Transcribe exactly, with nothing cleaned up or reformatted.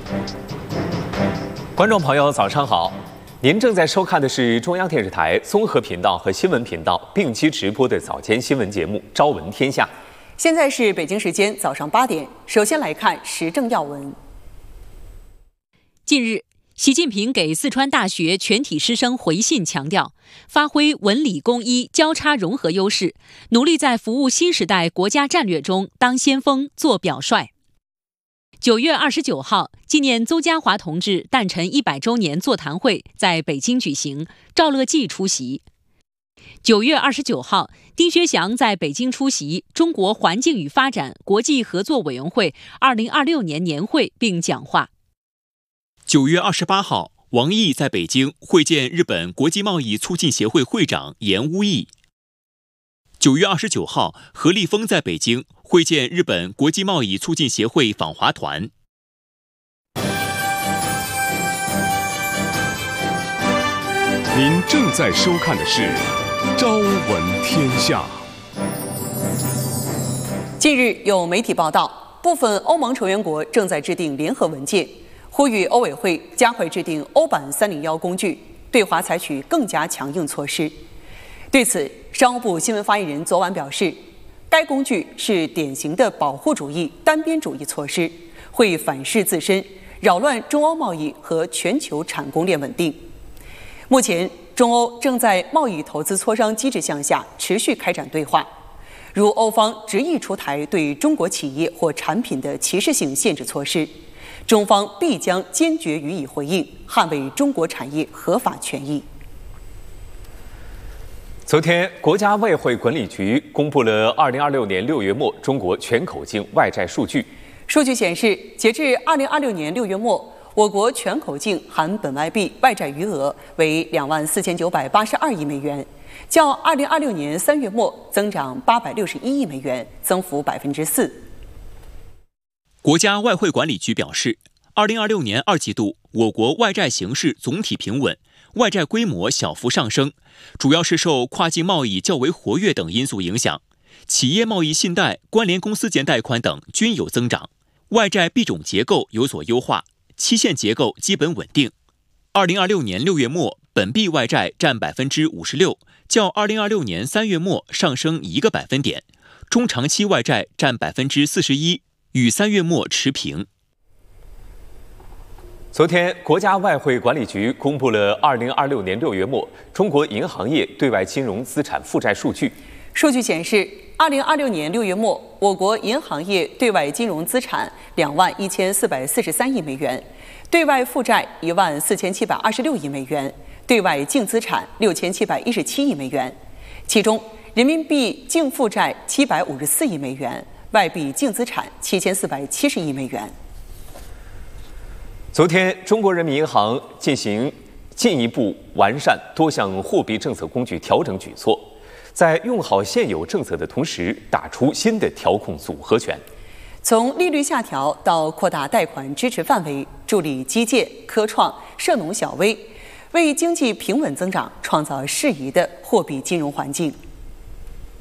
观众朋友，早上好！您正在收看的是中央电视台综合频道和新闻频道并机直播的早间新闻节目《朝闻天下》。 现在是北京时间早上八点。首先来看时政要闻。 近日，习近平给四川大学全体师生回信强调，发挥文理工医交叉融合优势，努力在服务新时代国家战略中当先锋、做表率。九月二十九号，纪念邹家华同志诞辰一百周年座谈会在北京举行，赵乐际出席。九月二十九号，丁薛祥在北京出席中国环境与发展国际合作委员会二零二六年年会并讲话。 九月二十八号，王毅在北京会见日本国际贸易促进协会会长岩屋义。九月二十九号，何立峰在北京会见日本国际贸易促进协会访华团。 您正在收看的是《朝闻天下》。 近日有媒体报道，部分欧盟成员国正在制定联合文件，呼吁欧委会加快制定欧版三零一工具，对华采取更加强硬措施。对此，商务部新闻发言人昨晚表示，该工具是典型的保护主义、单边主义措施，会反噬自身，扰乱中欧贸易和全球产供链稳定。目前，中欧正在贸易投资磋商机制项下持续开展对话，如欧方执意出台对中国企业或产品的歧视性限制措施，中方必将坚决予以回应，捍卫中国产业合法权益。 昨天，国家外汇管理局公布了二零二六年六月末中国全口径外债数据。 数据显示，截至二零二六年六月末，我国全口径含本外币外债余额为两万四千九百八十二亿美元，较二零二六年三月末增长八百六十一亿美元，增幅百分之四。 国家外汇管理局表示，二零二六年二季度，我国外债形势总体平稳，外债规模小幅上升，主要是受跨境贸易较为活跃等因素影响，企业贸易信贷、关联公司间贷款等均有增长，外债币种结构有所优化，期限结构基本稳定。二零二六年六月末，本币外债占百分之五十六，较二零二六年三月末上升一个百分点，中长期外债占百分之四十一，与三月末持平。 昨天，国家外汇管理局公布了二零二六年六月末中国银行业对外金融资产负债数据。 数据显示，二零二六年六月末，我国银行业对外金融资产两万一千四百四十三亿美元，对外负债一万四千七百二十六亿美元，对外净资产六千七百一十七亿美元。其中，人民币净负债七百五十四亿美元，外币净资产七千四百七十亿美元。 昨天，中国人民银行进行进一步完善多项货币政策工具调整举措，在用好现有政策的同时，打出新的调控组合拳。 从利率下调到扩大贷款支持范围，助力基建、科创、涉农小微，为经济平稳增长创造适宜的货币金融环境。